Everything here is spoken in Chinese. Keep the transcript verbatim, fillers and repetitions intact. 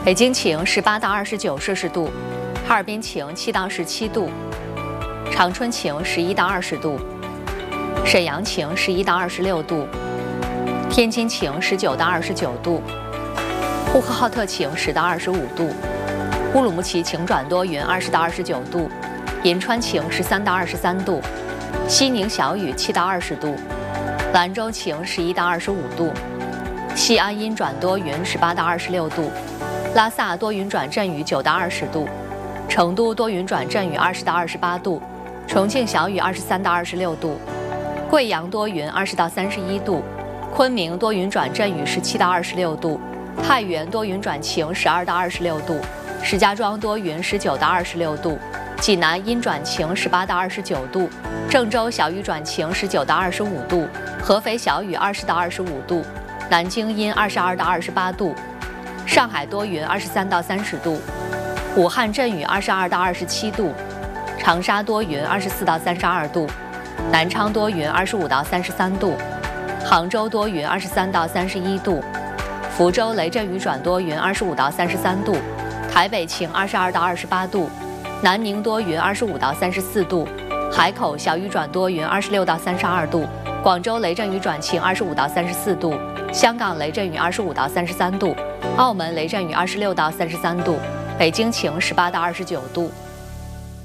北京晴十八到二十九摄氏度，哈尔滨晴七到十七度，长春晴十一到二十度，沈阳晴十一到二十六度，天津晴十九到二十九度，呼和浩特晴十到二十五度，乌鲁木齐晴转多云二十到二十九度，银川晴十三到二十三度，西宁小雨七到二十度，兰州晴十一到二十五度，西安阴转多云十八到二十六度，拉萨多云转阵雨九到二十度，成都多云转阵雨二十到二十八度，重庆小雨二十三到二十六度，贵阳多云二十到三十一度，昆明多云转阵雨十七到二十六度，太原多云转晴十二到二十六度，石家庄多云十九到二十六度，济南阴转晴十八到二十九度，郑州小雨转晴十九到二十五度，合肥小雨二十到二十五度，南京阴二十二到二十八度，上海多云二十三到三十度，武汉阵雨二十二到二十七度，长沙多云二十四到三十二度，南昌多云二十五到三十三度，杭州多云二十三到三十一度，福州雷阵雨转多云二十五到三十三度，台北晴二十二到二十八度，南宁多云二十五到三十四度，海口小雨转多云二十六到三十二度，广州雷阵雨转晴二十五到三十四度，香港雷阵雨二十五到三十三度，澳门雷阵雨二十六到三十三度，北京晴十八到二十九度。